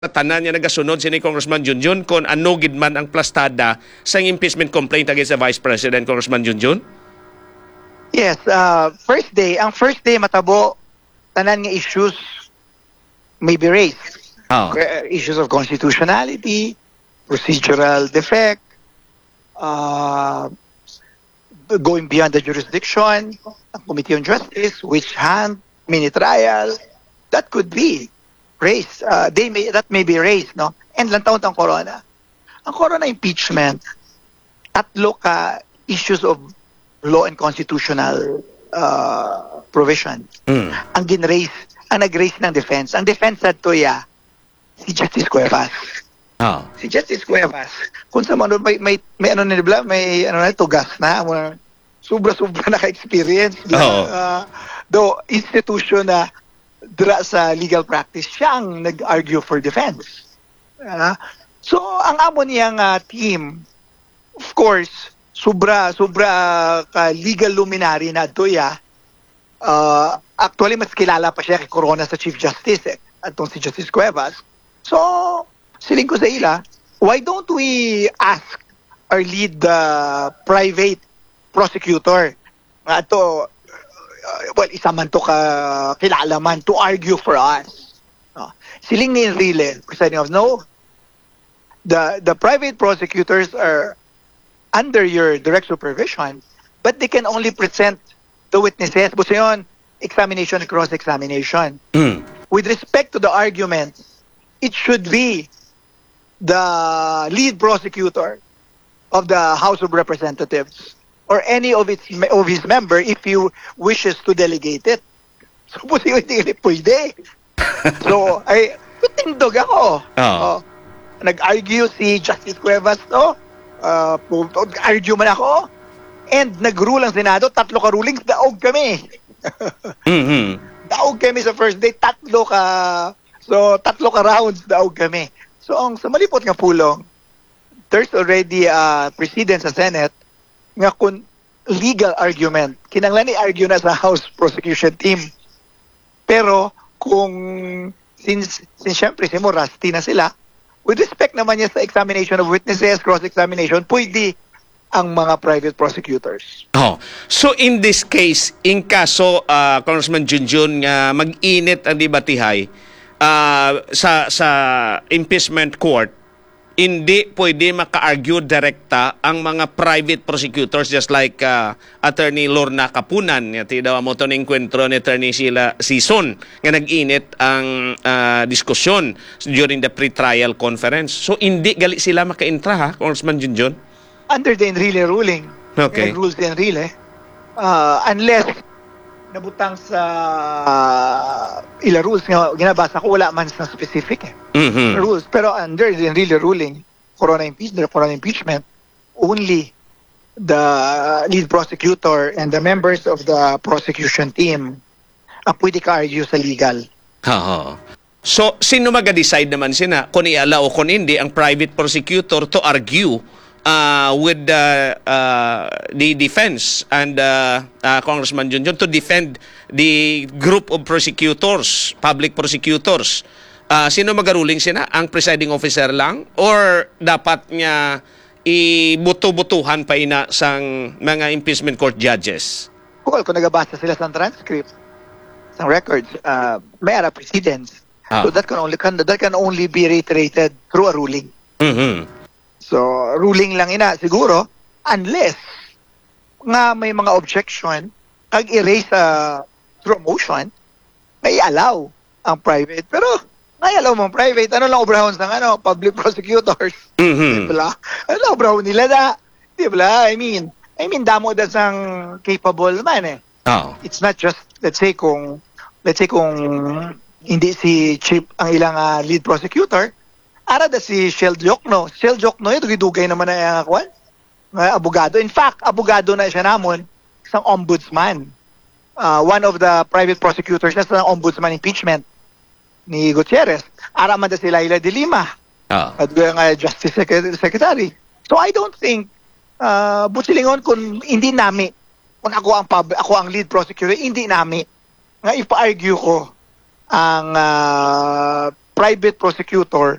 tanan niya nagasunod si Congressman Junjun kung ano gid man ang plastada sa impeachment complaint against the Vice President, Congressman Junjun? Yes, ang first day matabo, tanan nga issues may be raised. Oh. Issues of constitutionality, procedural defect, going beyond the jurisdiction, ang Committee on Justice, witch hunt, mini trial, that could be raised. That may be raised, no? And lang taon ang corona. Ang corona impeachment, tatlo ka issues of law and constitutional provision. Ang nag-raise ng defense. Ang defense at tuya, si Justice Cuevas. Oh. Si Justice Cuevas, kung sa mga may ano nila, may ano na tugas na, sobra-sobra naka-experience. Though institution na dra sa legal practice, siya ang nag-argue for defense. So, ang amo niyang team, of course, sobra ka legal luminary na tuya. Actually, mas kilala pa siya kay Corona sa Chief Justice, atong si Justice Cuevas. So, siling ko sa ila, why don't we ask our lead private prosecutor nga to, isa man to kilala man to argue for us. Siling ni Enrile, presiding of no, the private prosecutors are under your direct supervision, but they can only present the witnesses. Buso yun, examination and cross-examination. With respect to the arguments, it should be the lead prosecutor of the House of Representatives or any of his member if he wishes to delegate it. So, buso yun, hindi pwede. So, ay, tindog ako. Nag-argue si Justice Cuevas, no? Argue man ako. And nag-rule ang Senado, 3 ka rulings, daog kami. Daog kami sa first day, 3 ka rounds, daog kami. So, sa malipot nga pulong, there's already a precedent sa Senate nga kung legal argument, kinanglan i-argue na sa House prosecution team. Pero, since syempre, rusty na sila, with respect naman niya sa examination of witnesses, cross-examination, pwede ang mga private prosecutors. So in this case, in kaso, Congressman Junjun, mag-init ang debatihay sa impeachment court, hindi pwede maka-argue direkta ang mga private prosecutors just like Attorney Lorna Capunan. Yati daw mo ito na enkwentro ni Attorney Sheila Sison nga nag-init ang diskusyon during the pre-trial conference. So hindi gali sila maka-intra, ha, Congressman Junjun? Under the Enrile ruling. Okay. Rules the Enrile. Unless nabutang sa ila rules nga ginabasa ko, wala man sa specific rules. Pero under the Enrile ruling, corona impeachment, only the lead prosecutor and the members of the prosecution team ang pwede ka-argue sa legal. So, sino mag-decide naman sina kung i-allow o kung hindi ang private prosecutor to argue with the defense and Congressman Junjun to defend the group of prosecutors, public prosecutors? Sino magaruling sina? Ang presiding officer lang? Or dapat niya ibuto-butuhan pa ina sang mga impeachment court judges? Kung nagabasa sila sa transcript, sa records, may ara precedents. So that can only be reiterated through a ruling. So, ruling lang ina, siguro, unless nga may mga objection, kag-erase through a motion, may allow ang private. Pero, may allow mong private, ano lang obrahon ng public prosecutors? Diba? Ano lang obrahon nila na? Diba? I mean, damo da sang capable man eh. It's not just, let's say kung hindi si Chief ang ilang lead prosecutor, ara da si Shell Jokno. Shell Jokno, dugay naman na yung abogado. In fact, abogado na siya namon isang ombudsman. One of the private prosecutors na sa ombudsman impeachment ni Gutierrez. Ara man da si Laila de Lima. At Justice Secretary. So I don't think, busilingon kung hindi nami, kung ako ang lead prosecutor, hindi nami nga ipa-argue ko ang private prosecutor